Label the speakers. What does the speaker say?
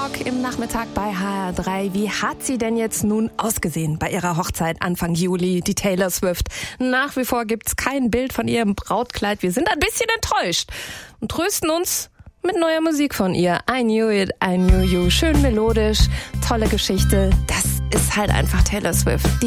Speaker 1: Talk im Nachmittag bei HR3. Wie hat sie denn jetzt nun ausgesehen bei ihrer Hochzeit Anfang Juli, die Taylor Swift? Nach wie vor gibt's kein Bild von ihr im Brautkleid. Wir sind ein bisschen enttäuscht und trösten uns mit neuer Musik von ihr. I Knew It, I Knew You. Schön melodisch, tolle Geschichte. Das ist halt einfach Taylor Swift.